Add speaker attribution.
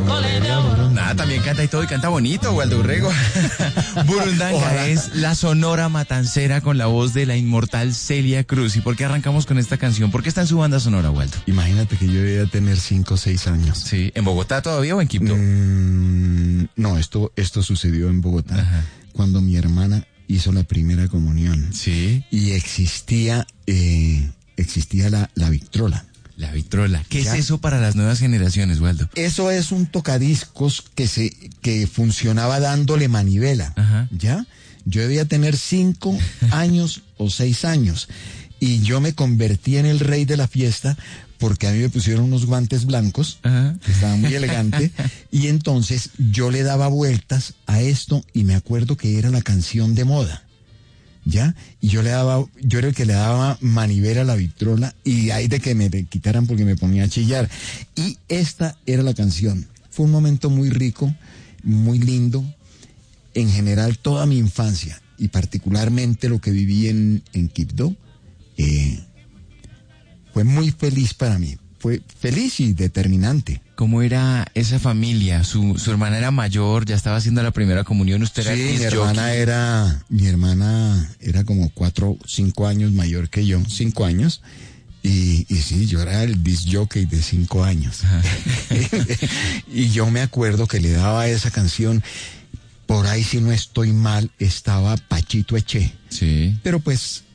Speaker 1: Nada, también canta y todo, y canta bonito, Waldo Urrego. Burundanga
Speaker 2: Ojalá.
Speaker 1: es la sonora matancera con la voz de la inmortal Celia Cruz. ¿Y por qué arrancamos con esta canción? ¿Por qué está en su banda sonora, Waldo?
Speaker 2: Imagínate que yo debía tener 5 o 6 años.
Speaker 1: Sí, ¿en Bogotá todavía o en Quibdó?
Speaker 2: No, esto sucedió en Bogotá,
Speaker 1: Ajá.
Speaker 2: cuando mi hermana hizo la primera comunión.
Speaker 1: Sí,
Speaker 2: Y existía la Victrola.
Speaker 1: la vitrola. ¿Qué
Speaker 2: Ya.
Speaker 1: es eso para las nuevas generaciones, Waldo?
Speaker 2: Eso es un tocadiscos que funcionaba dándole manivela.
Speaker 1: Ajá.
Speaker 2: ¿Ya? Yo debía tener 5 años o 6 años. Y yo me convertí en el rey de la fiesta porque a mí me pusieron unos guantes blancos,
Speaker 1: Ajá.
Speaker 2: que estaban muy elegante, y entonces yo le daba vueltas a esto y me acuerdo que era la canción de moda. ¿Ya? Y yo era el que le daba manivela a la vitrola y ahí de que me quitaran porque me ponía a chillar. Y esta era la canción. Fue un momento muy rico, muy lindo. En general, toda mi infancia y particularmente lo que viví en Quibdó, fue muy feliz para mí. Fue feliz y determinante.
Speaker 1: ¿Cómo era esa familia? Su hermana era mayor, ya estaba haciendo la primera comunión, usted era
Speaker 2: Sí,
Speaker 1: disc
Speaker 2: mi hermana era como 4 o 5 años mayor que yo, 5 años. Y sí, yo era el disc jockey de 5 años. Y yo me acuerdo que le daba esa canción, por ahí si no estoy mal, estaba Pachito Eché.
Speaker 1: Sí.
Speaker 2: Pero pues